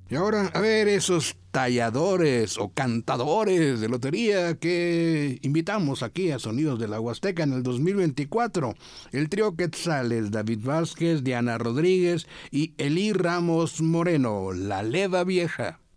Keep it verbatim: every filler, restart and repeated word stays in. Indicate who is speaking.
Speaker 1: Y ahora, a ver, esos talladores o cantadores de lotería que invitamos aquí a Sonidos de la Huasteca en el dos mil veinticuatro. El trío Quetzales, David Vázquez, Diana Rodríguez y Elí Ramos Moreno, La Leva Vieja.